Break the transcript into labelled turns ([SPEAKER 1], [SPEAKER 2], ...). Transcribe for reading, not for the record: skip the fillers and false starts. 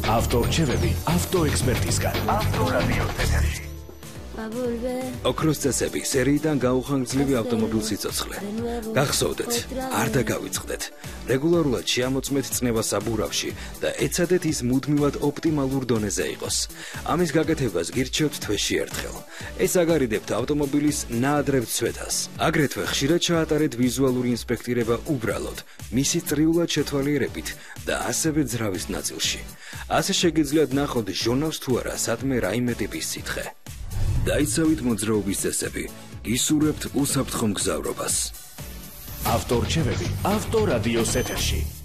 [SPEAKER 1] ავტორჩევები ავტოექსპერტისგან. ავტორადიო ეთერში.
[SPEAKER 2] ოქროს წესები სერიიდან გაუხანგრძლივი ავტომობილ სიცოცხლე. გახსოვდეთ, არ დაგავიწყდეთ. რეგულარულად შეამოწმეთ წნევა საბურავში და ეცადეთ ის მუდმივად ოპტიმალურ დონეზე იყოს. ამის გაკეთებას გირჩევთ თვეში ერთხელ. ეს აგარიდებთ ავტომობილის ნაადრევ ცვეთას. აგრეთვე ხშირად ჩაატარეთ ვიზუალური ინსპექტირება უბრალოდ, მისი წრიულად შეთვალიერებით და ასევე ძრავის ნაწილში. ასე შეგიძლიათ ნახოთ ჟურნალს თუ არა სადმე რაიმე ტიპის სითხე. დაიცავით მოძრაობის წესები, ისურვებთ უსაფრთხო მგზავრობას.
[SPEAKER 1] ავტორჩევები ავტორადიოს ეთერში.